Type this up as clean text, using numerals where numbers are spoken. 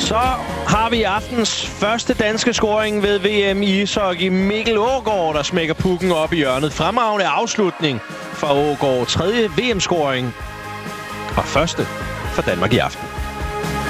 Så har vi aftens første danske scoring ved VM i ishockey. Mikkel Aagaard, der smækker pucken op i hjørnet. Fremragende afslutning fra Aagaard. Tredje VM-scoring og første for Danmark i aften.